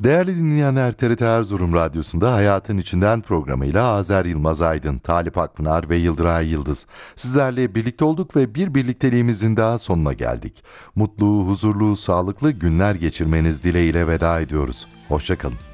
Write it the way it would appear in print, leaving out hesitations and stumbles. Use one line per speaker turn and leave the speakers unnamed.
Değerli dinleyenler, TRT Erzurum Radyosu'nda Hayatın İçinden programıyla Azer Yılmaz Aydın, Talip Akpınar ve Yıldıray Yıldız sizlerle birlikte olduk ve bir birlikteliğimizin daha sonuna geldik. Mutlu, huzurlu, sağlıklı günler geçirmeniz dileğiyle veda ediyoruz. Hoşça kalın.